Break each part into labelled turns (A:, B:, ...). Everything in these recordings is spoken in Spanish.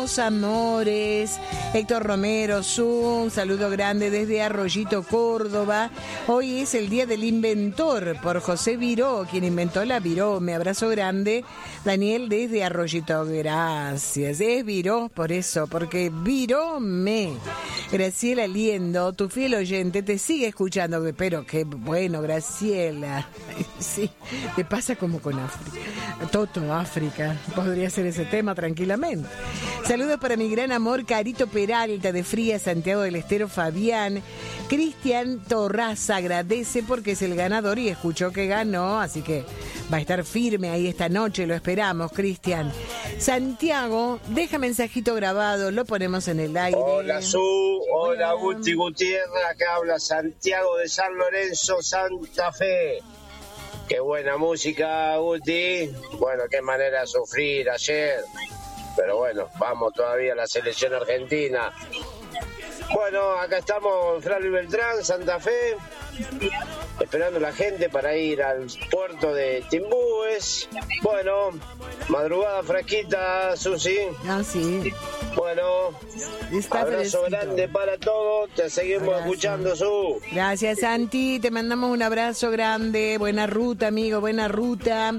A: Amores, Héctor Romero, un saludo grande desde Arroyito, Córdoba. Hoy es el Día del Inventor por José Viró, quien inventó la Viró. Me abrazo grande. Daniel desde Arroyito, gracias. Es Viró por eso, porque Viró me. Graciela Liendo, tu fiel oyente, te sigue escuchando, pero qué bueno, Graciela. Sí, te pasa como con África. Toto África, podría ser ese tema tranquilamente. Saludos para mi gran amor Carito Peralta de Fría, Santiago del Estero, Fabián. Cristian Torraza agradece porque es el ganador y escuchó que ganó, así que va a estar firme ahí esta noche, lo esperamos, Cristian. Santiago, deja mensajito grabado, lo ponemos en el aire.
B: Hola Su, hola Guti Gutiérrez, acá habla Santiago de San Lorenzo, Santa Fe. Qué buena música, Guti. Bueno, qué manera de sufrir ayer. Pero bueno, vamos todavía a la selección argentina. Bueno, acá estamos en Fray Beltrán, Santa Fe, esperando a la gente para ir al puerto de Timbúes. Bueno, madrugada fresquita, Susi.
A: Ah, sí.
B: Bueno,
A: está
B: abrazo
A: fresquito.
B: grande para todos, te seguimos escuchando, Su.
A: Gracias, Santi, te mandamos un abrazo grande, buena ruta, amigo, buena ruta.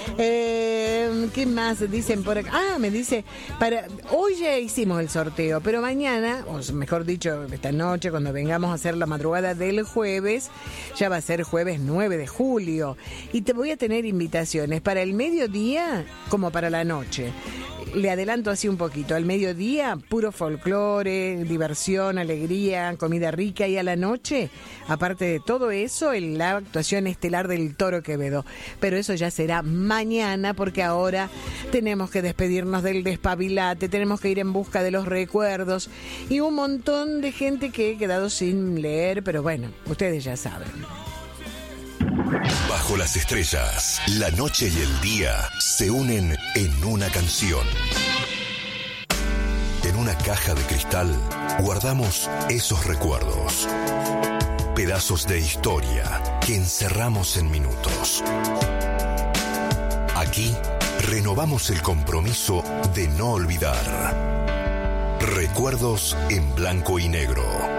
A: ¿Qué más dicen por acá? Ah, me dice, hoy ya hicimos el sorteo, pero mañana, o mejor dicho, esta noche, cuando vengamos a hacer la madrugada del jueves, ya va a ser jueves 9 de julio, y te voy a tener invitaciones para el mediodía como para la noche. Le adelanto así un poquito. Al mediodía, puro folclore, diversión, alegría, comida rica. Y a la noche, aparte de todo eso, la actuación estelar del Toro Quevedo. Pero eso ya será mañana, porque ahora tenemos que despedirnos del despabilate, tenemos que ir en busca de los recuerdos. Y un montón de gente que he quedado sin leer, pero bueno, ustedes ya saben.
C: Bajo las estrellas, la noche y el día se unen en una canción. En una caja de cristal guardamos esos recuerdos. Pedazos de historia que encerramos en minutos. Aquí renovamos el compromiso de no olvidar. Recuerdos en blanco y negro.